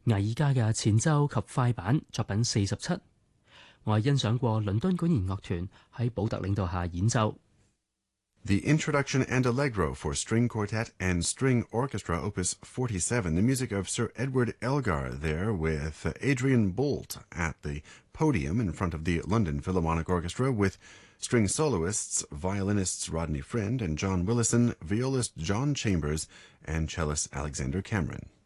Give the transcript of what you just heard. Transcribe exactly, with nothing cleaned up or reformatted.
艾爾加嘅前奏及快板作品四十七。我係欣賞過倫敦管弦樂團喺保特領導下演奏。 The Introduction and Allegro for String Quartet and String Orchestra, Opus forty-seven, the music of Sir Edward Elgar there with Adrian Boult at the podium in front of the London Philharmonic Orchestra with string soloists, violinists Rodney Friend and John Willison, violist John Chambers, and cellist Alexander Cameron.